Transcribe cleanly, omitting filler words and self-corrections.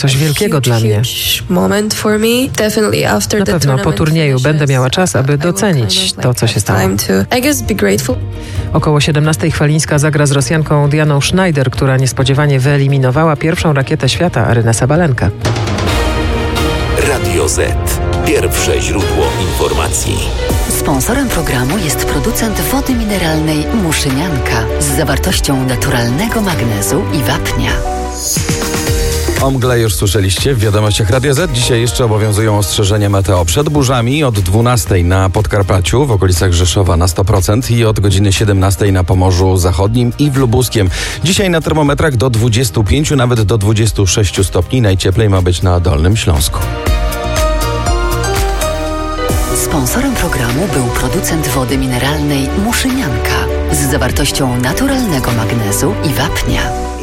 coś wielkiego dla mnie. Na pewno po turnieju będę miała czas, aby docenić to, co się stało. Około 17 Chwalińska zagra z Rosjanką Dianą Schneider, która niespodziewanie wyeliminowała pierwszą rakietę świata Arynę Sabalenkę. Radio Z. Pierwsze źródło informacji. Sponsorem programu jest producent wody mineralnej Muszynianka z zawartością naturalnego magnezu i wapnia. O mgle już słyszeliście w wiadomościach Radia Z. Dzisiaj jeszcze obowiązują ostrzeżenia meteo przed burzami od 12 na Podkarpaciu, w okolicach Rzeszowa na 100% i od godziny 17 na Pomorzu Zachodnim i w Lubuskiem. Dzisiaj na termometrach do 25, nawet do 26 stopni. Najcieplej ma być na Dolnym Śląsku. Sponsorem programu był producent wody mineralnej Muszynianka z zawartością naturalnego magnezu i wapnia.